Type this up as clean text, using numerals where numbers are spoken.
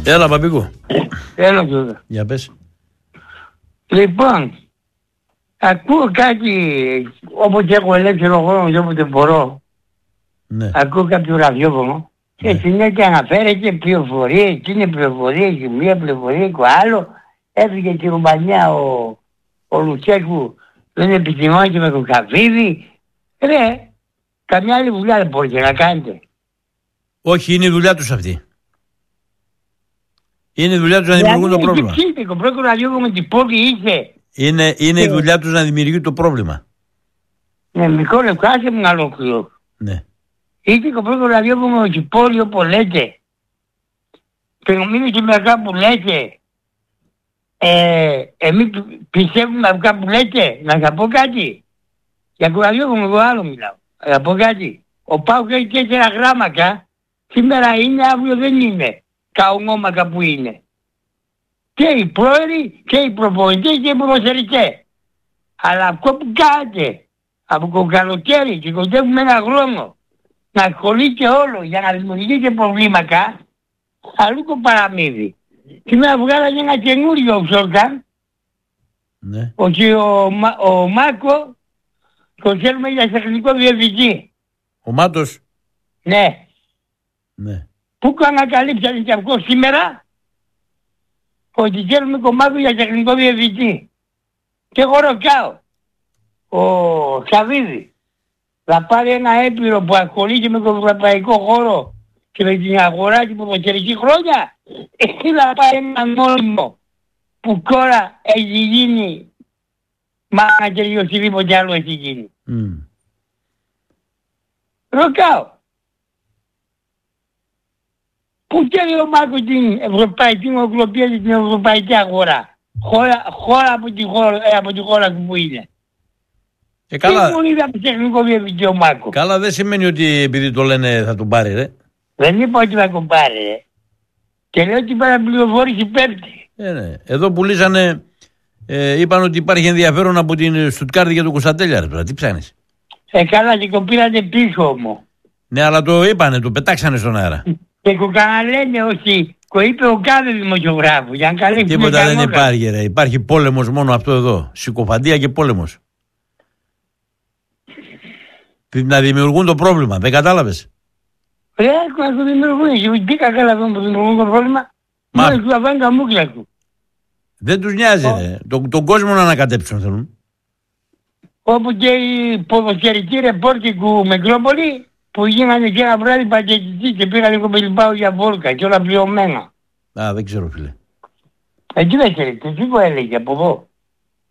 Έλα, Παπίκο. Έλα, τότε. Για πες. Λοιπόν, ακούω κάτι, όποτε έχω ελεύθερο χρόνο και όποτε μπορώ. Ναι. Ακούω κάποιο ραδιόφωνο και συνέχεια αναφέρεται πληροφορίες, τι είναι πληροφορίες, και μία πληροφορία και άλλο. Έφυγε τη Ρουμανία ο Λουτσέκου, δεν επικοινωνεί με τον Καβίδη. Ρε, καμιά άλλη δουλειά δεν μπορείτε να κάνετε. Όχι, είναι η δουλειά τους αυτή. Είναι η δουλειά τους να δημιουργούν το πρόβλημα. Το πρώτο ραδιόφωνο με την πόλη είχε. Είναι η δουλειά τους να δημιουργούν το πρόβλημα. Ναι, μικρό λεπτό, άσε μου να ολοκληρώσω. Ναι. Είχε το πρώτο ραδιόφωνο με την πόλη όπως λέτε. Και νομίζω και με αυτά που λέτε. Εμείς πιστεύουμε αυτά που λέτε. Να θα πω κάτι. Για το ραδιόφωνο εγώ άλλο μιλάω. Να πω κάτι. Ο Πάουκ έχει 4 γράμματα. Σήμερα είναι, αύριο δεν είναι. Τα ονόματα που είναι. Και οι πρόεδροι και οι προπονητές και οι ποδοσφαιριστές. Αλλά αυτό που κάνετε από το καλοκαίρι και κοντεύουμε ένα χρόνο να ασχολείται όλο για να δημιουργείτε προβλήματα, αλλού το παραμύθι. Σήμερα βγάλανε ένα καινούριο ψόρκαν, Ναι. ότι ο Μάκο το θέλουμε για τεχνικό διευθυντή. Ο Μάτος. Ναι. Ναι. Πού ανακαλύψανε και αυτό σήμερα, ότι θέλουμε το Μάκο για τεχνικό διευθυντή. Και εγώ ρωτάω, ο Σαββίδη θα πάρει ένα έπειρο που ασχολείται με τον ευρωπαϊκό χώρο και με την αγορά την ποδοσφαιρική χρόνια, ή θα πάρει ένα μόνιμο που τώρα έχει γίνει μάνατζερ ή οτιδήποτε άλλο έχει γίνει. Ρωτάω, πού θέλει ο Μάκος την ευρωπαϊκή νοοτροπία και την ευρωπαϊκή αγορά, χώρα από τη χώρα που είναι. Καλά. Τι μου είδα από τεχνικό διευθυντή ο Μάκο. Καλά, δεν σημαίνει ότι επειδή το λένε θα τον πάρει, ρε. Δεν είπα ότι θα τον πάρει, ρε. Και λέω ότι η παραπληροφόρηση πέφτει. Ναι. Εδώ πουλήσανε, είπαν ότι υπάρχει ενδιαφέρον από την Στουτκάρδη για τον Κωνσταντέλια, ρε. Τώρα τι ψάχνεις. Καλά, και το πήρατε πίσω όμως. Ναι, αλλά το είπανε, το πετάξανε στον αέρα. Και λένε ότι το είπε ο κάθε δημοσιογράφο. Για να καλύψει. Τίποτα δεν υπάρχει, ρε. Υπάρχει πόλεμος μόνο αυτό εδώ. Συκοφαντία και πόλεμος. Να δημιουργούν το πρόβλημα, δεν κατάλαβες. Ρε, να το δημιουργούν. Τι καλά να δημιουργούν το πρόβλημα. Μόλις του αφάνε τα μούκλα του. Δεν τους νοιάζει, ρε. Τον κόσμο να ανακατέψουν θέλουν. Όπου και οι ποδοσφαιρικοί ρεπόρτοι του Μεγκρόπολη που γίνανε και ένα βράδυ πακετιστή και πήγανε το Πελιμπάου για βόλκα και όλα πληρωμένα. Α, δεν ξέρω, φίλε. Εκεί δεν ξέρετε, τι που έλεγε από εδώ.